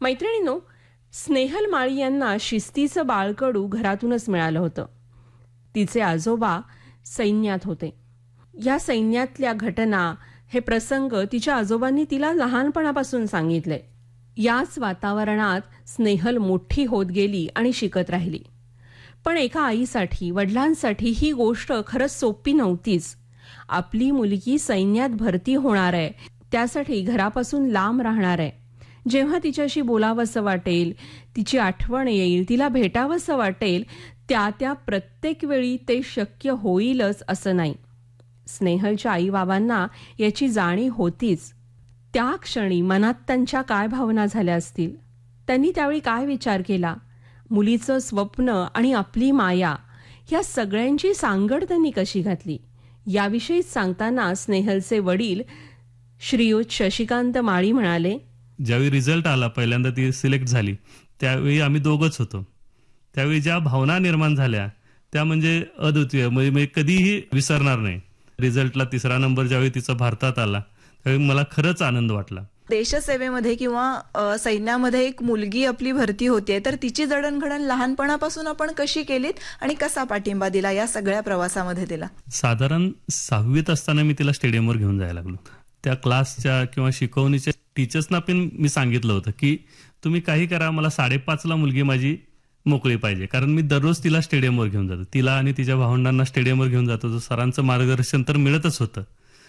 मैत्रिणींनो, स्नेहल माळी यांना शिस्तीचं बाळकडू घरातूनच मिळालं होतं. तिचे आजोबा सैन्यात होते. या सैन्यातल्या घटना, हे प्रसंग तिच्या आजोबांनी तिला लहानपणापासून सांगितले. याच वातावरणात स्नेहल मोठी होत गेली आणि शिकत राहिली. पण एका आईसाठी, वडिलांसाठी ही गोष्ट खरंच सोपी नव्हतीच. आपली मुलगी सैन्यात भरती होणार आहे, त्यासाठी घरापासून लांब राहणार आहे. जेव्हा तिच्याशी बोलावंसं वाटेल, तिची आठवण येईल, तिला भेटावंसं वाटेल, त्या प्रत्येक वेळी ते शक्य होईलच असं नाही. स्नेहलच्या आई बाबांना याची जाणीव होतीच. त्या क्षणी मनात त्यांच्या काय भावना झाल्या असतील, त्यांनी त्यावेळी काय विचार केला, मुलीचं स्वप्न आणि आपली माया, या सगळ्यांची सांगड त्यांनी कशी घातली, याविषयीच सांगताना स्नेहलचे वडील श्रीयुत शशिकांत माळी म्हणाले, ज्यावेळी रिझल्ट आला, पहिल्यांदा ती सिलेक्ट झाली, त्यावेळी आम्ही दोघंच होतो. त्यावेळी ज्या भावना निर्माण झाल्या त्या म्हणजे अद्वितीय, म्हणजे कधीही विसरणार नाही. रिझल्टला 3रा नंबर ज्यावेळी तिचा भारतात आला, त्यावेळी मला खरंच आनंद वाटला. देशसेवेमध्ये किंवा सैन्यामध्ये एक मुलगी आपली भरती होतीये, तर तिची जडणघडण लहानपणापासून आपण कशी केलीत आणि कसा पाठिंबा दिला या सगळ्या प्रवासामध्ये तिला? साधारण 6वीत असताना मी तिला स्टेडियमवर घेऊन जायला लागलो. त्या क्लासच्या किंवा शिकवणीच्या टीचर्सना पण मी सांगितलं होतं की तुम्ही काही करा, मला 5:30ला मुलगी माझी मोकळी पाहिजे. कारण मी दररोज तिला स्टेडियमवर घेऊन जातो, तिला आणि तिच्या भावंडांना स्टेडियमवर घेऊन जातो. तर सरांचं मार्गदर्शन तर मिळतच होतं,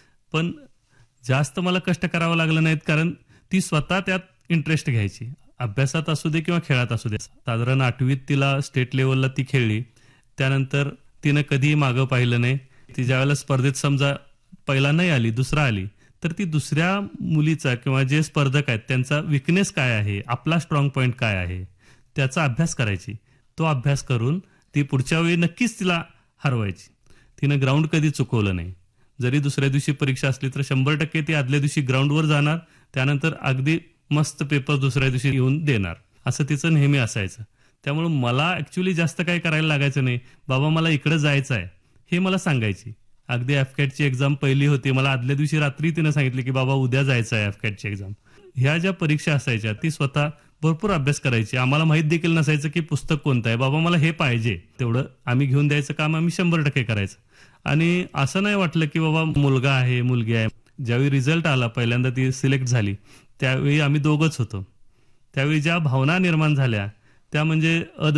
पण जास्त मला कष्ट करावं लागलं नाहीत, कारण ती स्वतः त्यात इंटरेस्ट घ्यायची, अभ्यासात असू दे किंवा खेळात असू दे. साधारण 8वीत तिला स्टेट लेवलला ती खेळली. त्यानंतर तिनं कधीही मागं पाहिलं नाही. ती ज्यावेळेला स्पर्धेत समजा पहिला नाही आली, दुसरा आली, तर ती दुसऱ्या मुलीचा किंवा जे स्पर्धक आहेत त्यांचा विकनेस काय आहे, आपला स्ट्रॉंग पॉईंट काय आहे, त्याचा अभ्यास करायची. तो अभ्यास करून ती पुढच्या वेळी नक्कीच तिला हरवायची. तिनं ग्राउंड कधी चुकवलं नाही. जरी दुसऱ्या दिवशी परीक्षा असली तर 100% ती आदल्या दिवशी ग्राउंडवर जाणार, त्यानंतर अगदी मस्त पेपर दुसऱ्या दिवशी येऊन देणार, असं तिचं नेहमी असायचं. त्यामुळे मला ऍक्च्युली जास्त काही करायला लागायचं नाही. बाबा मला इकडे जायचं आहे हे मला सांगायची. अगदी एफकॅटची एक्झाम पहिली होती, मला आदल्या दिवशी रात्री तिनं सांगितलं की बाबा उद्या जायचं आहे एफकॅटची एक्झाम. ह्या ज्या परीक्षा असायच्या ती स्वतः भरपूर अभ्यास करायची. आम्हाला माहित देखील नसायचं की पुस्तक कोणतं आहे. बाबा मला हे पाहिजे, तेवढं आम्ही घेऊन द्यायचं काम आम्ही 100% करायचं. आणि असं नाही वाटलं की बाबा मुलगा आहे मुलगी आहे. ज्यावेळी रिझल्ट आला, पहिल्यांदा ती सिलेक्ट झाली, त्यावेळी आम्ही दोघंच होतो. त्यावेळी ज्या भावना निर्माण झाल्या त्या म्हणजे